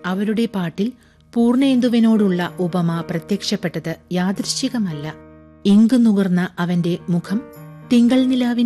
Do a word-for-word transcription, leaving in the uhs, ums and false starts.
അവരുടെ പാട്ടിൽ പൂർണേന്ദുവിനോടുള്ള ഉപമ പ്രത്യക്ഷപ്പെട്ടത് യാദൃശ്ചികമല്ല. ഇങ്കു നുകർന്ന അവന്റെ മുഖം തിങ്കൾ നിലാവിൻ